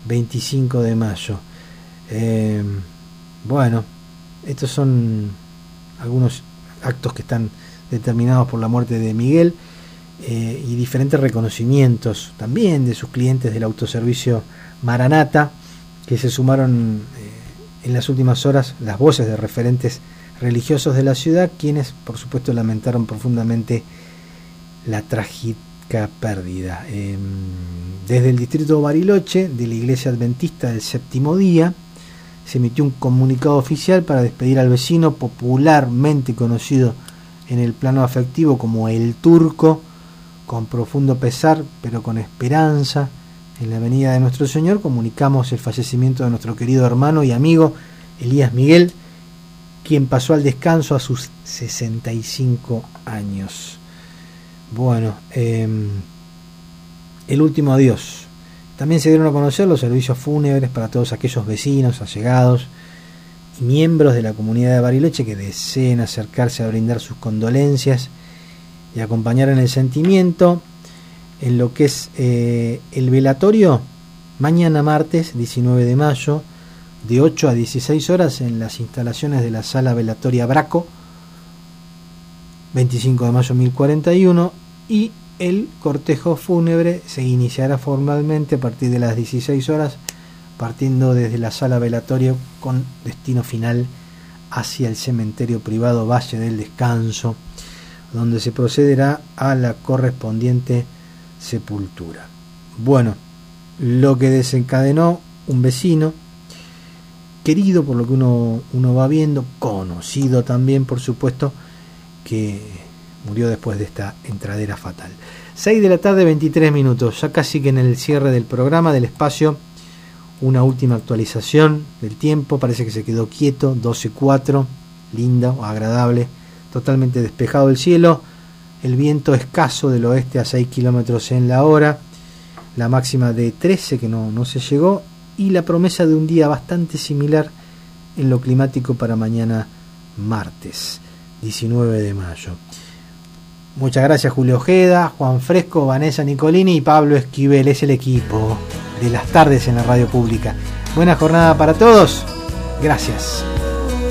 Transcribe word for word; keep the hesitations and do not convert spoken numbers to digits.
veinticinco de mayo. Eh, bueno, estos son algunos actos que están determinados por la muerte de Miguel, eh, y diferentes reconocimientos también de sus clientes del autoservicio Maranata, que se sumaron eh, en las últimas horas las voces de referentes religiosos de la ciudad, quienes por supuesto lamentaron profundamente la trágica pérdida. Eh, desde el distrito de Bariloche, de la Iglesia Adventista del Séptimo Día, se emitió un comunicado oficial para despedir al vecino, popularmente conocido en el plano afectivo como El Turco, con profundo pesar, pero con esperanza. En la venida de nuestro Señor comunicamos el fallecimiento de nuestro querido hermano y amigo Elías Miguel, quien pasó al descanso a sus sesenta y cinco años. Bueno, eh, el último adiós. También se dieron a conocer los servicios fúnebres para todos aquellos vecinos, allegados y miembros de la comunidad de Bariloche que deseen acercarse a brindar sus condolencias y acompañar en el sentimiento en lo que es eh, el velatorio mañana martes diecinueve de mayo de ocho a dieciséis horas en las instalaciones de la sala velatoria Braco, veinticinco de mayo mil cuarenta y uno, y el cortejo fúnebre se iniciará formalmente a partir de las dieciséis horas, partiendo desde la sala velatorio con destino final hacia el cementerio privado Valle del Descanso, donde se procederá a la correspondiente sepultura. Bueno, lo que desencadenó un vecino querido por lo que uno, uno va viendo, conocido también por supuesto, que murió después de esta entradera fatal. seis de la tarde, veintitrés minutos, ya casi que en el cierre del programa, del espacio, una última actualización del tiempo. Parece que se quedó quieto, doce cuatro, linda o agradable, totalmente despejado el cielo, el viento escaso del oeste a seis kilómetros en la hora, la máxima de trece que no, no se llegó, y la promesa de un día bastante similar en lo climático para mañana martes diecinueve de mayo. Muchas gracias Julio Ojeda, Juan Fresco, Vanessa Nicolini y Pablo Esquivel. Es el equipo de las tardes en la radio pública. Buena jornada para todos, gracias.